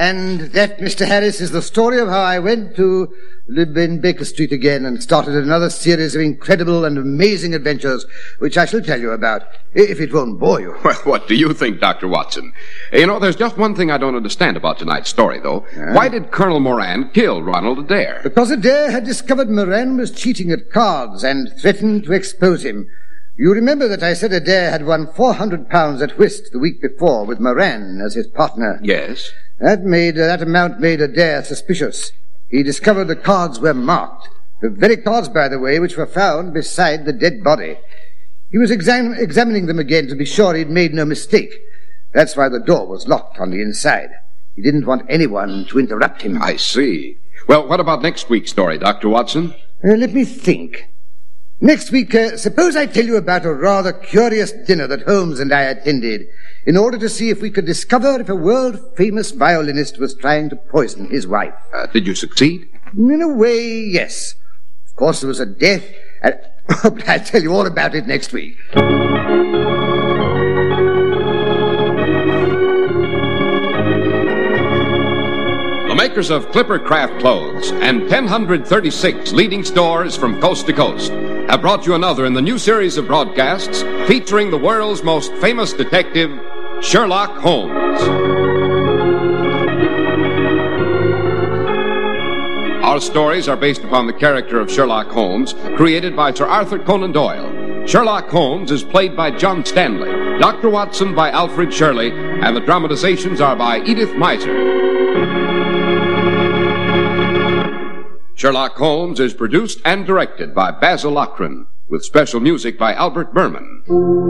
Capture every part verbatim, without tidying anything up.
And that, Mister Harris, is the story of how I went to live in Baker Street again and started another series of incredible and amazing adventures, which I shall tell you about, if it won't bore you. Well, what do you think, Doctor Watson? You know, there's just one thing I don't understand about tonight's story, though. Yeah? Why did Colonel Moran kill Ronald Adair? Because Adair had discovered Moran was cheating at cards and threatened to expose him. You remember that I said Adair had won four hundred pounds at whist the week before with Moran as his partner? Yes. That made, uh, that amount made Adair suspicious. He discovered the cards were marked. The very cards, by the way, which were found beside the dead body. He was exam- examining them again to be sure he'd made no mistake. That's why the door was locked on the inside. He didn't want anyone to interrupt him. I see. Well, what about next week's story, Doctor Watson? Uh, let me think. Next week, uh, suppose I tell you about a rather curious dinner that Holmes and I attended in order to see if we could discover if a world-famous violinist was trying to poison his wife. Uh, did you succeed? In a way, yes. Of course, there was a death, and I'll tell you all about it next week. The makers of Clipper Craft Clothes and ten thirty-six leading stores from coast to coast have brought you another in the new series of broadcasts featuring the world's most famous detective, Sherlock Holmes. Our stories are based upon the character of Sherlock Holmes, created by Sir Arthur Conan Doyle. Sherlock Holmes is played by John Stanley, Doctor Watson by Alfred Shirley, and the dramatizations are by Edith Meiser. Sherlock Holmes is produced and directed by Basil Lochran, with special music by Albert Berman.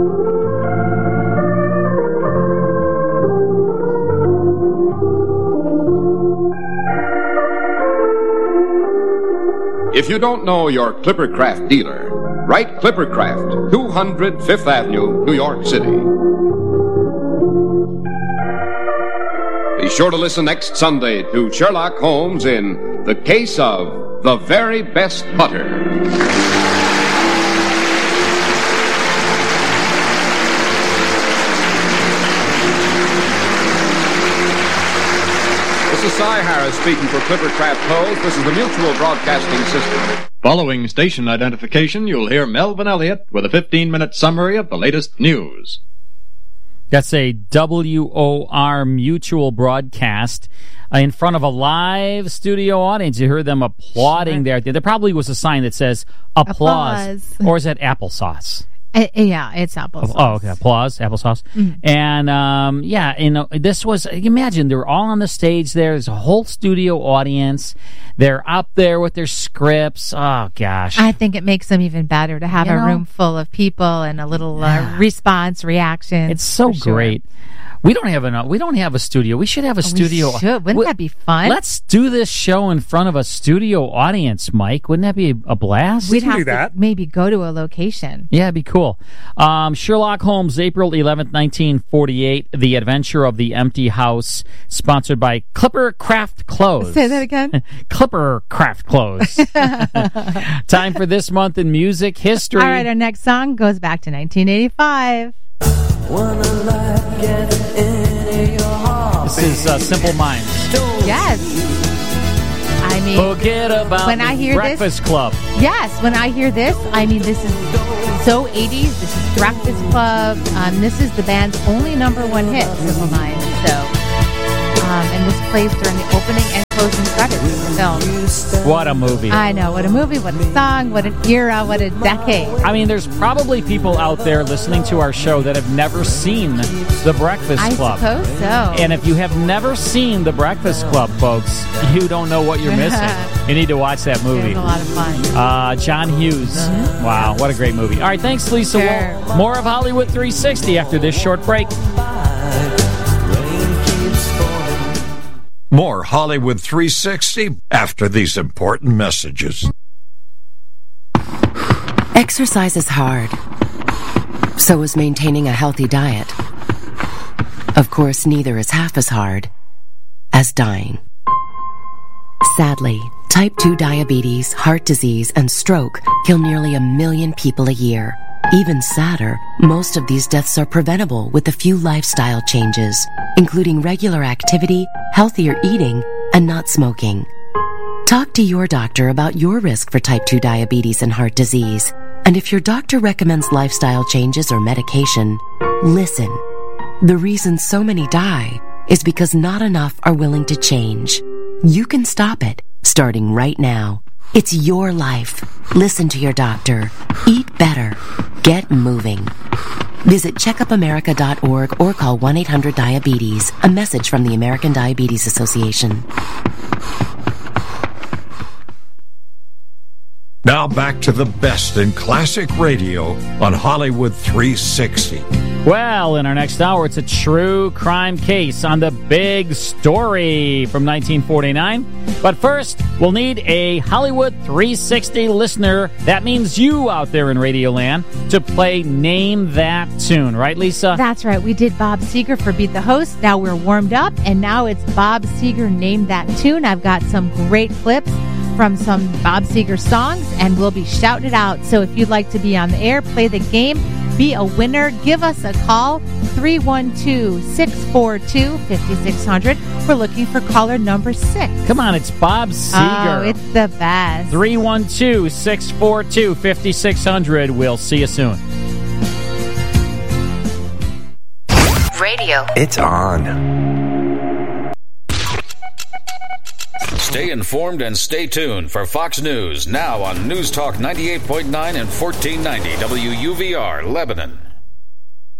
If you don't know your Clippercraft dealer, write Clippercraft, two hundred Fifth Avenue, New York City. Be sure to listen next Sunday to Sherlock Holmes in The Case of the Very Best Butter. This is Cy Harris speaking for Clippercraft Clothes. This is the Mutual Broadcasting System. Following station identification, you'll hear Melvin Elliott with a fifteen-minute summary of the latest news. That's a W O R Mutual broadcast uh, in front of a live studio audience. You heard them applauding Sure. there. There probably was a sign that says applause. Applause. Or is that applesauce? Uh, yeah, it's applesauce. Oh, okay. Applause, applesauce. Mm. And, um, yeah, you know, this was, imagine, they were all on the stage there. There's a whole studio audience. They're up there with their scripts. Oh, gosh. I think it makes them even better to have You a know? room full of people and a little Yeah. uh, response, reaction. It's so for sure. great. We don't have a we don't have a studio. We should have a We studio. should. Wouldn't We- that be fun? Let's do this show in front of a studio audience, Mike. Wouldn't that be a blast? We'd have to maybe go to a location. Yeah, it'd be cool. Um, Sherlock Holmes, April eleventh, nineteen forty-eight, The Adventure of the Empty House, sponsored by Clipper Craft Clothes. Say that again. Clipper Craft Clothes. Time for This Month in Music History. All right, our next song goes back to nineteen eighty-five. This is uh, Simple Minds. Yes. I mean, Forget about when I hear Breakfast this, Club. Yes, when I hear this, I mean, this is so eighties. This is Breakfast Club. Um, this is the band's only number one hit, Simple Minds. So, um, and this plays during the opening and closing credits of the film. What a movie. I know. What a movie, what a song, what an era, what a decade. I mean, there's probably people out there listening to our show that have never seen The Breakfast I Club. suppose so. And if you have never seen The Breakfast Club, folks, you don't know what you're missing. You need to watch that movie. It was a lot of fun. Uh, John Hughes. Mm-hmm. Wow, what a great movie. All right, thanks, Lisa. Sure. Wall. More of Hollywood three sixty after this short break. More Hollywood three sixty after these important messages. Exercise is hard. So is maintaining a healthy diet. Of course, neither is half as hard as dying. Sadly, type two diabetes, heart disease, and stroke kill nearly a million people a year. Even sadder, most of these deaths are preventable with a few lifestyle changes, including regular activity, healthier eating, and not smoking. Talk to your doctor about your risk for type two diabetes and heart disease. And if your doctor recommends lifestyle changes or medication, listen. The reason so many die is because not enough are willing to change. You can stop it, starting right now. It's your life. Listen to your doctor. Eat better. Get moving. Visit checkup america dot org or call one eight hundred diabetes. A message from the American Diabetes Association. Now back to the best in classic radio on Hollywood three sixty. Well, in our next hour, it's a true crime case on The Big Story from nineteen forty-nine. But first, we'll need a Hollywood three sixty listener. That means you out there in Radioland to play Name That Tune. Right, Lisa? That's right. We did Bob Seger for Beat the Host. Now we're warmed up, and now it's Bob Seger Name That Tune. I've got some great clips from some Bob Seger songs, and we'll be shouting it out. So if you'd like to be on the air, play the game, be a winner, give us a call, three one two, six four two, five six zero zero. We're looking for caller number six. Come on, it's Bob Seger. Oh, it's the best. three one two, six four two, five six zero zero. We'll see you soon. Radio. It's on. Stay informed and stay tuned for Fox News, now on News Talk ninety-eight point nine and fourteen ninety W U V R, Lebanon.